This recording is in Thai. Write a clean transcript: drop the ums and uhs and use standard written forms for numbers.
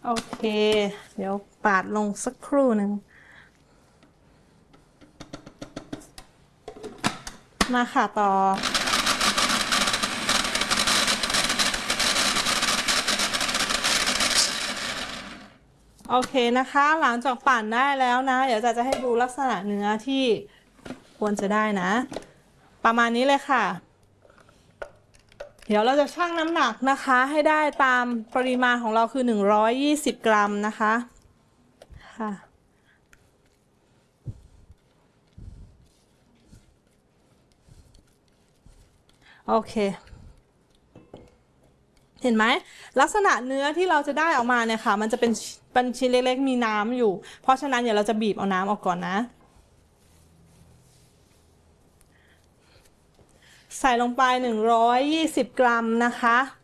โอเคเดี๋ยวปาดลงสักครู่หนึ่งมาค่ะต่อโอเคนะคะหลังจากปั่นได้แล้วนะเดี๋ยวจะให้ดูลักษณะเนื้อที่ควรจะได้นะประมาณนี้เลยค่ะเดี๋ยวเราจะชั่งน้ำหนักนะคะให้ได้ตามปริมาณของเราคือ120กรัมนะคะค่ะโอเคเห็นไหมลักษณะเนื้อที่เราจะได้ออกมาเนี่ยค่ะมันจะเป็นชิ้นเล็กๆมีน้ำอยู่เพราะฉะนั้นเดี๋ยวเราจะบีบเอาน้ำออกก่อนนะใส่ลงไป120กรัมนะคะ